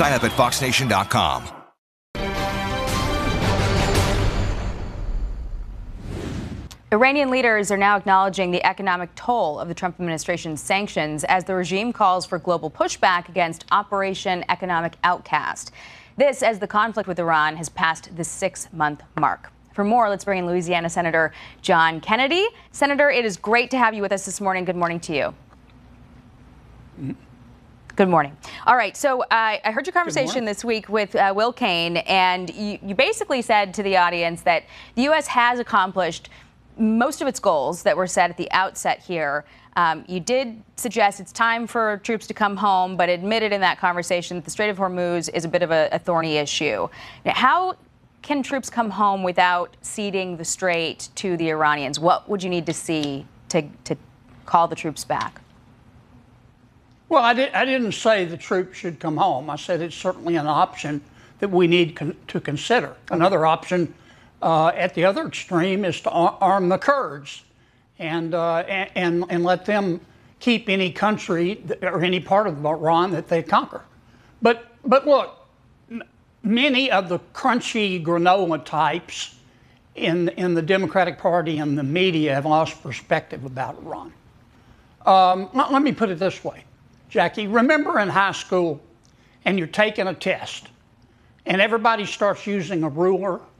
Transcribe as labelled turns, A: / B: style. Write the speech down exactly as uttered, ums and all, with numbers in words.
A: Sign up at fox nation dot com.
B: Iranian leaders are now acknowledging the economic toll of the Trump administration's sanctions as the regime calls for global pushback against Operation Economic Outcast. This as the conflict with Iran has passed the six-month mark. For more, let's bring in Louisiana Senator John Kennedy. Senator, it is great to have you with us this morning. Good morning to you. Mm-hmm. Good morning. All right, so uh, I heard your conversation this week with uh, Will Cain, and you, you basically said to the audience that the U S has accomplished most of its goals that were set at the outset here. Um, you did suggest it's time for troops to come home, but admitted in that conversation that the Strait of Hormuz is a bit of a, a thorny issue. Now, how can troops come home without ceding the strait to the Iranians? What would you need to see to, to call the troops back?
C: Well, I, did, I didn't say the troops should come home. I said it's certainly an option that we need con- to consider. Okay. Another option uh, at the other extreme is to ar- arm the Kurds and, uh, and, and let them keep any country or any part of Iran that they conquer. But, but look, m- many of the crunchy granola types in, in the Democratic Party and the media have lost perspective about Iran. Um, let, let me put it this way. Jackie, remember in high school and you're taking a test and everybody starts using a ruler